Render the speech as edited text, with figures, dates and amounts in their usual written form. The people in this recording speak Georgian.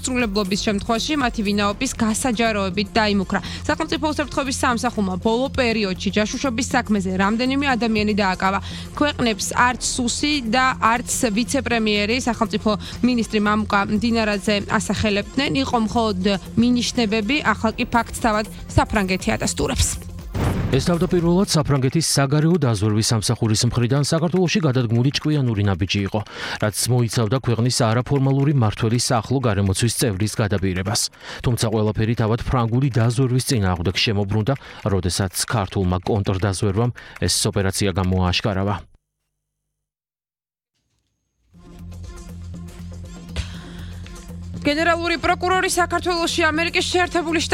შესრულებლობის შემთხვევაში მათი ვინაობის გასაჯაროებით დაიმუქრა. სახელმწიფო უსაფრთხოების სამსახურმა ბოლო პერიოდში ჯაშუშობის საქმეზე რამდენიმე ადამიანი დააკავა. ქვეყნებს არც სუსი და არც ვიცე-პრემიერი სახელმწიფო მინისტრი მამუკა მდინარაძე ასახელებდნენ, იყო მხოლოდ მინიშნებები, ახლა კი ფაქტს თავად საფრანგეთი ადასტურებს. ეს თავდაპირველად საფრანგეთის საგარეო დაზვერვის სამსახურის მხრიდან საქართველოში გადადგმული ჭკვიანური ნაბიჯი იყო, რაც მოიცავდა ქვეყნის არაფორმალური მმართველის ახლო გარემოცვის წევრის გადაბირებას. თუმცა ყველაფერი თავად ფრანგული დაზვერვის წინააღმდეგ შემოbrunდა, როდესაც ქართულმა კონტრდაზვერვამ ეს ოპერაცია გამოააშკარავა. გენერალური პროკურორი საქართველოში ამერიკის შეერთებული